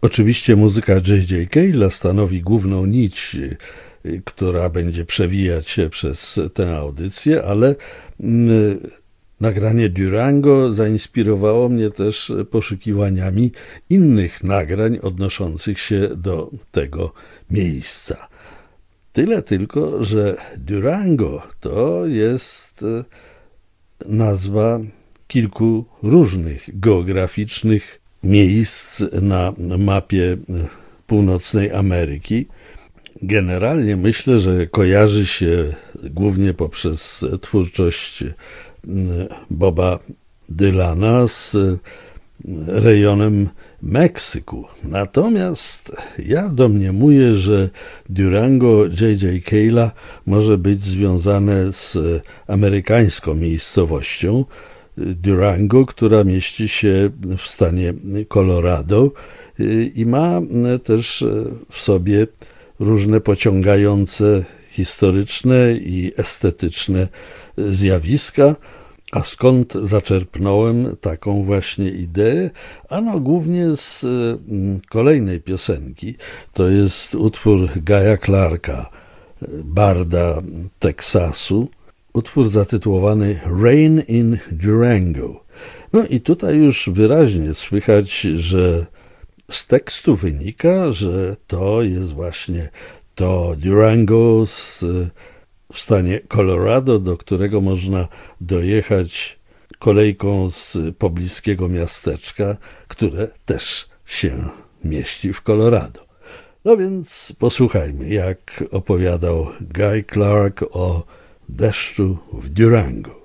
Oczywiście muzyka J.J. Cale'a stanowi główną nić, która będzie przewijać się przez tę audycję, ale nagranie Durango zainspirowało mnie też poszukiwaniami innych nagrań odnoszących się do tego miejsca. Tyle tylko, że Durango to jest nazwa kilku różnych geograficznych miejsc na mapie północnej Ameryki. Generalnie myślę, że kojarzy się głównie poprzez twórczość Boba Dylana z rejonem Meksyku. Natomiast ja domniemuję, że Durango J.J. Cale'a może być związane z amerykańską miejscowością Durango, która mieści się w stanie Colorado i ma też w sobie różne pociągające historyczne i estetyczne zjawiska. A skąd zaczerpnąłem taką właśnie ideę? Ano głównie z kolejnej piosenki. To jest utwór Guy'a Clarka, barda Teksasu. Utwór zatytułowany Rain in Durango. No i tutaj już wyraźnie słychać, że z tekstu wynika, że to jest właśnie to Durango w stanie Colorado, do którego można dojechać kolejką z pobliskiego miasteczka, które też się mieści w Colorado. No więc posłuchajmy, jak opowiadał Guy Clark o deszczu w Durango.